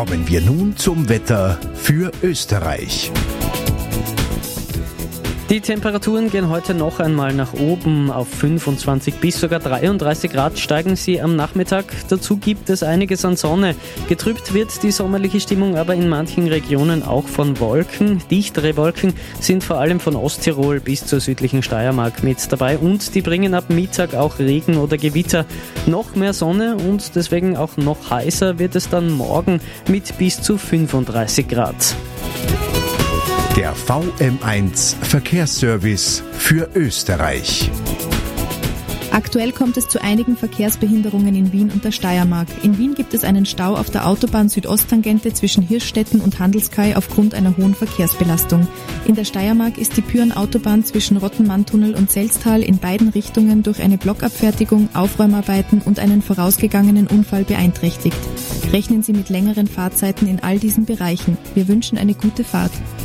Kommen wir nun zum Wetter für Österreich. Die Temperaturen gehen heute noch einmal nach oben. Auf 25 bis sogar 33 Grad steigen sie am Nachmittag. Dazu gibt es einiges an Sonne. Getrübt wird die sommerliche Stimmung aber in manchen Regionen auch von Wolken. Dichtere Wolken sind vor allem von Osttirol bis zur südlichen Steiermark mit dabei und die bringen ab Mittag auch Regen oder Gewitter. Noch mehr Sonne und deswegen auch noch heißer wird es dann morgen mit bis zu 35 Grad. Der VM1 Verkehrsservice für Österreich. Aktuell kommt es zu einigen Verkehrsbehinderungen in Wien und der Steiermark. In Wien gibt es einen Stau auf der Autobahn Südosttangente zwischen Hirschstetten und Handelskai aufgrund einer hohen Verkehrsbelastung. In der Steiermark ist die Pyhrn-Autobahn zwischen Rottenmanntunnel und Selztal in beiden Richtungen durch eine Blockabfertigung, Aufräumarbeiten und einen vorausgegangenen Unfall beeinträchtigt. Rechnen Sie mit längeren Fahrzeiten in all diesen Bereichen. Wir wünschen eine gute Fahrt.